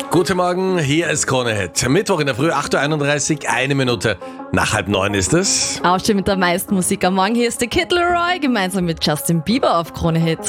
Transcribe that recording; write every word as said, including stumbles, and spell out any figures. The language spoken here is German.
Guten Morgen, hier ist Krone Hit. Mittwoch in der Früh, acht Uhr einunddreißig, eine Minute nach halb neun ist es. Auch schon mit der meisten Musik am Morgen. Hier ist der Kid Leroy gemeinsam mit Justin Bieber auf Krone Hit.